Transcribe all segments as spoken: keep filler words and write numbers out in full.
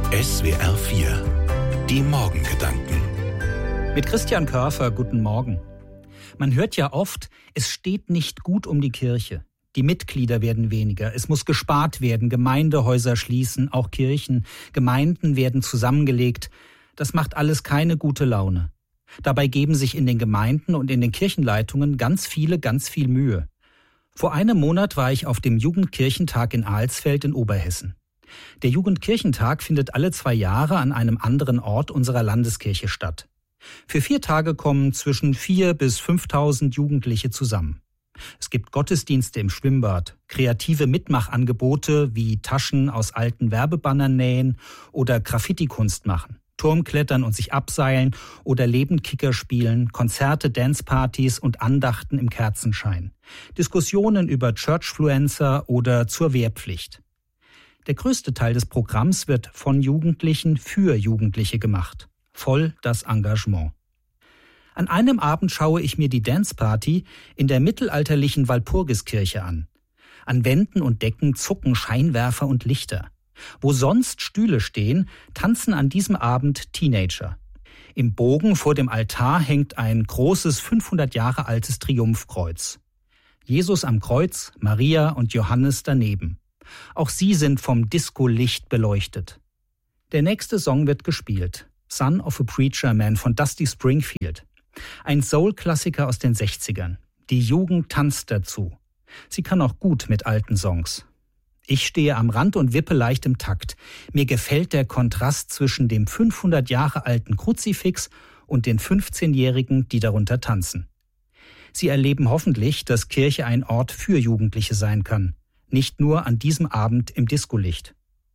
S W R vier, die Morgengedanken. Mit Christian Körfer, guten Morgen. Man hört ja oft, es steht nicht gut um die Kirche. Die Mitglieder werden weniger, es muss gespart werden, Gemeindehäuser schließen, auch Kirchen, Gemeinden werden zusammengelegt. Das macht alles keine gute Laune. Dabei geben sich in den Gemeinden und in den Kirchenleitungen ganz viele ganz viel Mühe. Vor einem Monat war ich auf dem Jugendkirchentag in Alsfeld in Oberhessen. Der Jugendkirchentag findet alle zwei Jahre an einem anderen Ort unserer Landeskirche statt. Für vier Tage kommen zwischen viertausend bis fünftausend Jugendliche zusammen. Es gibt Gottesdienste im Schwimmbad, kreative Mitmachangebote wie Taschen aus alten Werbebannern nähen oder Graffiti-Kunst machen, Turmklettern und sich abseilen oder Lebendkicker spielen, Konzerte, Dancepartys und Andachten im Kerzenschein, Diskussionen über Churchfluencer oder zur Wehrpflicht. Der größte Teil des Programms wird von Jugendlichen für Jugendliche gemacht. Voll das Engagement. An einem Abend schaue ich mir die Danceparty in der mittelalterlichen Walpurgiskirche an. An Wänden und Decken zucken Scheinwerfer und Lichter. Wo sonst Stühle stehen, tanzen an diesem Abend Teenager. Im Bogen vor dem Altar hängt ein großes fünfhundert Jahre altes Triumphkreuz. Jesus am Kreuz, Maria und Johannes daneben. Auch sie sind vom Disco-Licht beleuchtet. Der nächste Song wird gespielt. Son of a Preacher Man von Dusty Springfield. Ein Soul-Klassiker aus den sechzigern. Die Jugend tanzt dazu. Sie kann auch gut mit alten Songs. Ich stehe am Rand und wippe leicht im Takt. Mir gefällt der Kontrast zwischen dem fünfhundert Jahre alten Kruzifix und den fünfzehnjährigen, die darunter tanzen. Sie erleben hoffentlich, dass Kirche ein Ort für Jugendliche sein kann. Nicht nur an diesem Abend im Discolicht.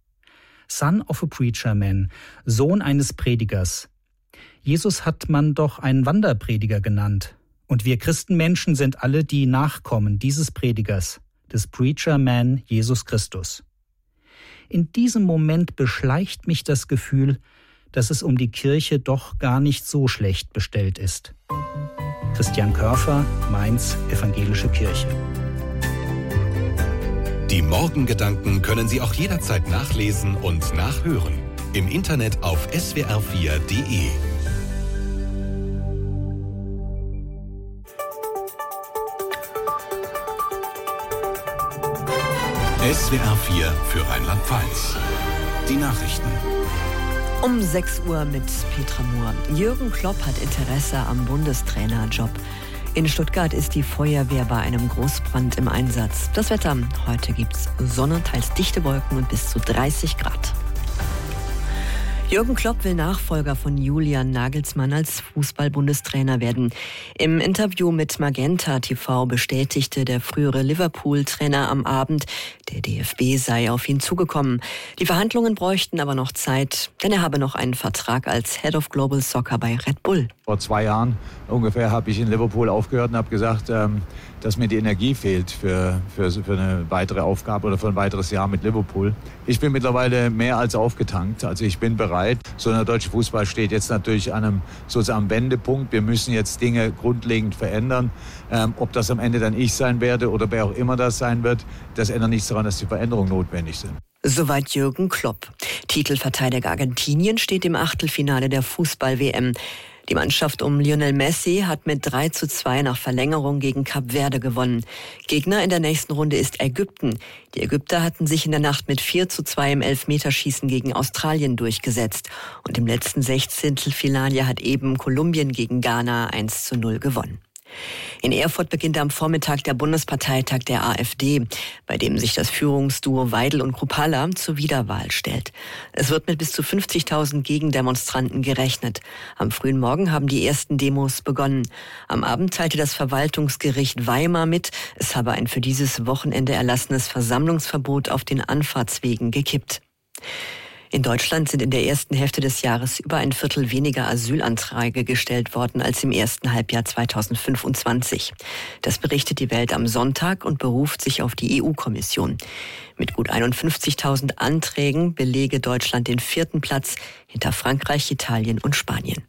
Son of a Preacher Man, Sohn eines Predigers. Jesus hat man doch einen Wanderprediger genannt. Und wir Christenmenschen sind alle die Nachkommen dieses Predigers, des Preacher Man Jesus Christus. In diesem Moment beschleicht mich das Gefühl, dass es um die Kirche doch gar nicht so schlecht bestellt ist. Christian Körfer, Mainz, Evangelische Kirche. Die Morgengedanken können Sie auch jederzeit nachlesen und nachhören. Im Internet auf S W R vier Punkt de. S W R vier für Rheinland-Pfalz. Die Nachrichten. Um sechs Uhr mit Petra Mohr. Jürgen Klopp hat Interesse am Bundestrainerjob. In Stuttgart ist die Feuerwehr bei einem Großbrand im Einsatz. Das Wetter: heute gibt's Sonne, teils dichte Wolken und bis zu dreißig Grad. Jürgen Klopp will Nachfolger von Julian Nagelsmann als Fußball-Bundestrainer werden. Im Interview mit Magenta T V bestätigte der frühere Liverpool-Trainer am Abend, der D F B sei auf ihn zugekommen. Die Verhandlungen bräuchten aber noch Zeit, denn er habe noch einen Vertrag als Head of Global Soccer bei Red Bull. Vor zwei Jahren ungefähr habe ich in Liverpool aufgehört und habe gesagt, ähm, dass mir die Energie fehlt für, für, für eine weitere Aufgabe oder für ein weiteres Jahr mit Liverpool. Ich bin mittlerweile mehr als aufgetankt. Also ich bin bereit. So der deutsche Fußball steht jetzt natürlich an einem sozusagen Wendepunkt. Wir müssen jetzt Dinge grundlegend verändern. Ähm, ob das am Ende dann ich sein werde oder wer auch immer das sein wird, das ändert nichts daran, dass die Veränderungen notwendig sind. Soweit Jürgen Klopp. Titelverteidiger Argentinien steht im Achtelfinale der Fußball-W M. Die Mannschaft um Lionel Messi hat mit drei zu zwei nach Verlängerung gegen Kap Verde gewonnen. Gegner in der nächsten Runde ist Ägypten. Die Ägypter hatten sich in der Nacht mit vier zu zwei im Elfmeterschießen gegen Australien durchgesetzt. Und im letzten Sechzehntelfinale hat eben Kolumbien gegen Ghana eins zu null gewonnen. In Erfurt beginnt am Vormittag der Bundesparteitag der AfD, bei dem sich das Führungsduo Weidel und Kruppalla zur Wiederwahl stellt. Es wird mit bis zu fünfzigtausend Gegendemonstranten gerechnet. Am frühen Morgen haben die ersten Demos begonnen. Am Abend teilte das Verwaltungsgericht Weimar mit, es habe ein für dieses Wochenende erlassenes Versammlungsverbot auf den Anfahrtswegen gekippt. In Deutschland sind in der ersten Hälfte des Jahres über ein Viertel weniger Asylanträge gestellt worden als im ersten Halbjahr zweitausendfünfundzwanzig. Das berichtet die Welt am Sonntag und beruft sich auf die E U-Kommission. Mit gut einundfünfzigtausend Anträgen belege Deutschland den vierten Platz hinter Frankreich, Italien und Spanien.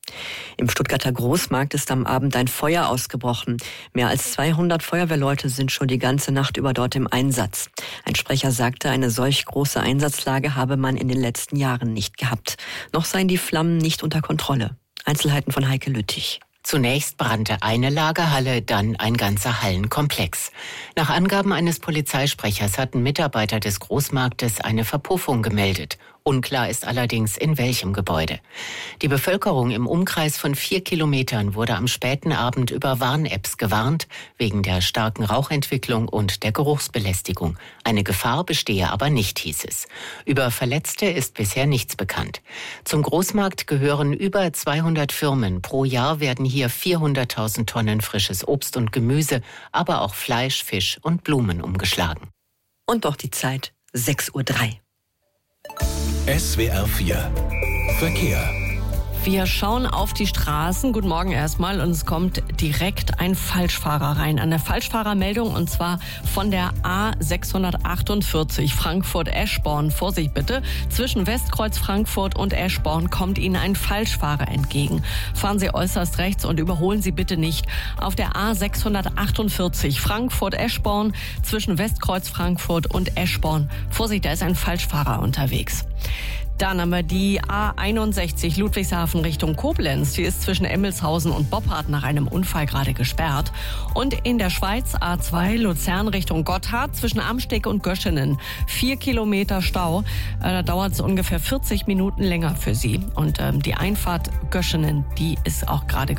Im Stuttgarter Großmarkt ist am Abend ein Feuer ausgebrochen. Mehr als zweihundert Feuerwehrleute sind schon die ganze Nacht über dort im Einsatz. Ein Sprecher sagte, eine solch große Einsatzlage habe man in den letzten Jahren nicht gehabt. Noch seien die Flammen nicht unter Kontrolle. Einzelheiten von Heike Lüttich. Zunächst brannte eine Lagerhalle, dann ein ganzer Hallenkomplex. Nach Angaben eines Polizeisprechers hatten Mitarbeiter des Großmarktes eine Verpuffung gemeldet. Unklar ist allerdings, in welchem Gebäude. Die Bevölkerung im Umkreis von vier Kilometern wurde am späten Abend über Warn-Apps gewarnt, wegen der starken Rauchentwicklung und der Geruchsbelästigung. Eine Gefahr bestehe aber nicht, hieß es. Über Verletzte ist bisher nichts bekannt. Zum Großmarkt gehören über zweihundert Firmen. Pro Jahr werden hier vierhunderttausend Tonnen frisches Obst und Gemüse, aber auch Fleisch, Fisch und Blumen umgeschlagen. Und doch die Zeit, sechs Uhr drei. S W R vier Verkehr. Wir schauen auf die Straßen. Guten Morgen erstmal. Und es kommt direkt ein Falschfahrer rein. Eine Falschfahrermeldung, und zwar von der A sechshundertachtundvierzig Frankfurt-Eschborn. Vorsicht bitte. Zwischen Westkreuz Frankfurt und Eschborn kommt Ihnen ein Falschfahrer entgegen. Fahren Sie äußerst rechts und überholen Sie bitte nicht. Auf der A sechshundertachtundvierzig Frankfurt-Eschborn zwischen Westkreuz Frankfurt und Eschborn. Vorsicht, da ist ein Falschfahrer unterwegs. Dann haben wir die A einundsechzig Ludwigshafen Richtung Koblenz. Die ist zwischen Emmelshausen und Boppard nach einem Unfall gerade gesperrt. Und in der Schweiz A zwei Luzern Richtung Gotthard zwischen Amsteg und Göschenen. Vier Kilometer Stau. Da dauert es ungefähr vierzig Minuten länger für Sie. Und ähm, die Einfahrt Göschenen, die ist auch gerade